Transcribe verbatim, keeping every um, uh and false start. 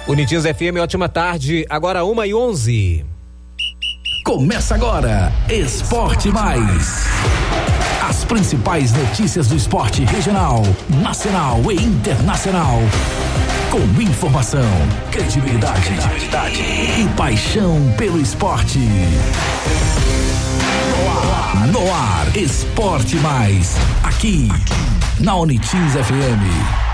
Unitiz F M, ótima tarde, agora uma e onze. Começa agora, Esporte Mais. As principais notícias do esporte regional, nacional e internacional. Com informação, credibilidade, credibilidade e paixão pelo esporte. No ar, no ar, Esporte Mais. Aqui, na Unitiz F M.